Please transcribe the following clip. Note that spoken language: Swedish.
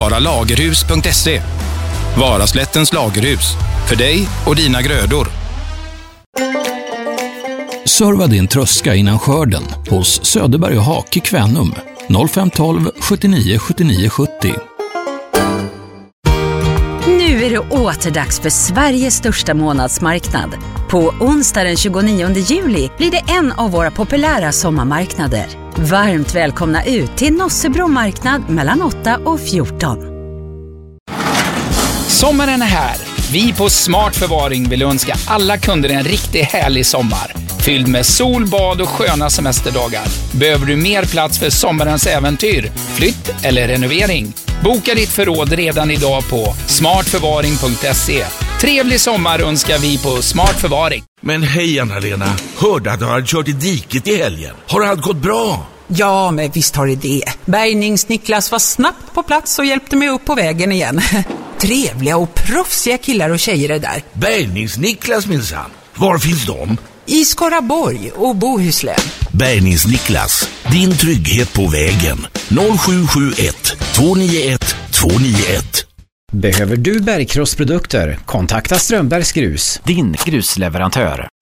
varalagerhus.se. Varaslättens lagerhus. För dig och dina grödor. Serva din tröska innan skörden hos Söderberg och Hake Kvänum 0512 79 79 70. Nu är det åter dags för Sveriges största månadsmarknad. På onsdag den 29 juli blir det en av våra populära sommarmarknader. Varmt välkomna ut till Nossebro marknad mellan 8 och 14. Sommaren är här. Vi på Smart Förvaring vill önska alla kunder en riktigt härlig sommar. Fylld med sol, bad och sköna semesterdagar. Behöver du mer plats för sommarens äventyr, flytt eller renovering? Boka ditt förråd redan idag på smartförvaring.se. Trevlig sommar önskar vi på Smart Förvaring. Men hej Anna-Lena, hörde att du hade kört i diket i helgen. Har allt gått bra? Ja, men visst har det. Bärgnings-Niklas var snabbt på plats och hjälpte mig upp på vägen igen. Trevliga och proffsiga killar och tjejer är där. Bärgnings-Niklas minsann. Var finns de? I Skaraborg och Bohuslän. Bärgnings-Niklas, din trygghet på vägen. 0771 291 291. Behöver du bergkrossprodukter? Kontakta Strömbergs Grus, din grusleverantör.